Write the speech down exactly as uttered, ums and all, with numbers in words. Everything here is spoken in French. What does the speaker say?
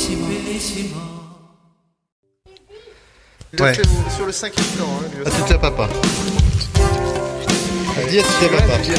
Ouais. Fait sur le cinquième temps. Hein, à tout à papa. Dis à tout à papa.